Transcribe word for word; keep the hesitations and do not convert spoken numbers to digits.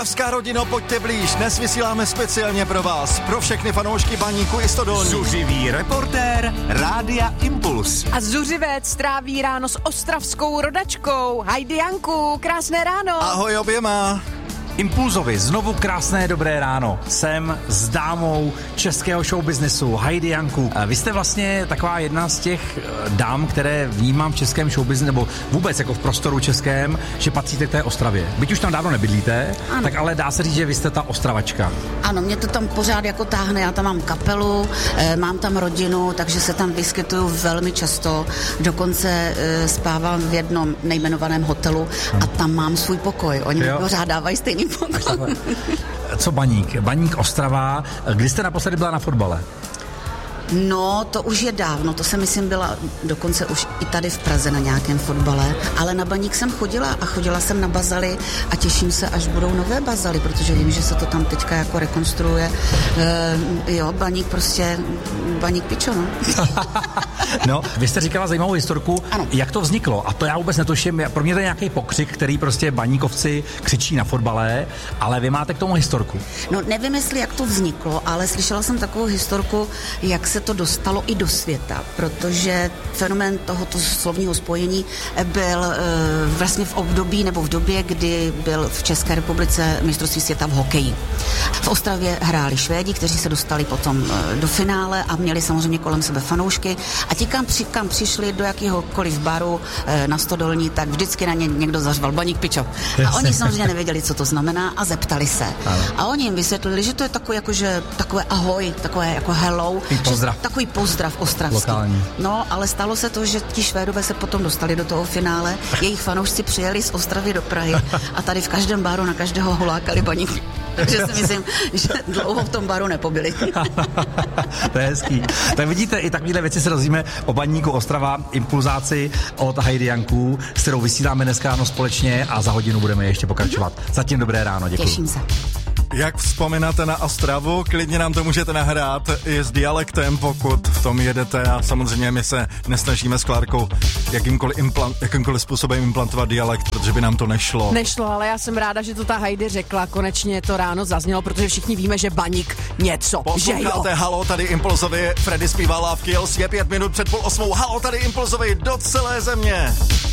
Ostravská rodino, pojďte blíž, dnes vysíláme speciálně pro vás, pro všechny fanoušky Baníku i Stodolní. Zuřivý reportér Rádia Impuls. A zuřivec tráví ráno s ostravskou rodačkou. Hajdy Janku, krásné ráno. Ahoj oběma. Impulzovi znovu krásné dobré ráno. Jsem s dámou českého showbiznesu Hajdy Janku. Vy jste vlastně taková jedna z těch dám, které vnímám v českém showbiznesu, nebo vůbec jako v prostoru českém, že patříte k té Ostravě. Byť už tam dávno nebydlíte, ano. Tak ale dá se říct, že vy jste ta Ostravačka. Ano, mě to tam pořád jako táhne, já tam mám kapelu, mám tam rodinu, takže se tam vyskytuju velmi často. Dokonce spávám v jednom nejmenovaném hotelu a tam mám svůj pokoj. Oni mi pořád dávají stejný pokoj. Co Baník? Baník Ostrava. Kdy jste naposledy byla na fotbale? No, to už je dávno, to jsem myslím byla dokonce už i tady v Praze na nějakém fotbale, ale na Baník jsem chodila a chodila jsem na bazaly a těším se, až budou nové bazaly, protože vím, že se to tam teďka jako rekonstruuje. E, jo, Baník prostě, Baník pičo, no. No, vy jste říkala zajímavou historku, ano. Jak to vzniklo, a to já vůbec netuším, pro mě to je nějaký pokřik, který prostě baníkovci křičí na fotbale, ale vy máte k tomu historku. No, nevím, jestli jak to vzniklo, ale slyšela jsem takovou historku, jak se to dostalo i do světa, protože fenomén tohoto slovního spojení byl e, vlastně v období nebo v době, kdy byl v České republice mistrovství světa v hokeji. V Ostravě hráli Švédi, kteří se dostali potom e, do finále a měli samozřejmě kolem sebe fanoušky a ti, kam, při, kam přišli do jakéhokoliv baru e, na Stodolní, tak vždycky na ně někdo zařval Baník pičo. A oni samozřejmě nevěděli, co to znamená a zeptali se. Ano. A oni jim vysvětlili, že to je takové, jakože, takové ahoj, takové jako hello. Takový pozdrav ostravský. Lokální. No, ale stalo se to, že ti Švédové se potom dostali do toho finále, jejich fanoušci přijeli z Ostravy do Prahy a tady v každém baru na každého hulákali Baník. Takže si myslím, že dlouho v tom baru nepobyli. To je hezký. Tak vidíte, i takovéhle věci se dozvíme o Baníku Ostrava, impulzáci od Hajdy Janků, s kterou vysíláme dneska ráno společně a za hodinu budeme ještě pokračovat. Zatím dobré ráno, děkuji. Těším se. Jak vzpomínáte na Ostravu, klidně nám to můžete nahrát i s dialektem, pokud v tom jedete, a samozřejmě my se nesnažíme s Klárkou jakýmkoliv, implant, jakýmkoliv způsobem implantovat dialekt, protože by nám to nešlo. Nešlo, ale já jsem ráda, že to ta Hajdy řekla, konečně to ráno zaznělo, protože všichni víme, že Baník něco, že jo. Posloucháte Halo, tady Impulzovi, Freddy zpívá Love Kills, je pět minut před půl osmou, Halo, tady Impulzovi do celé země.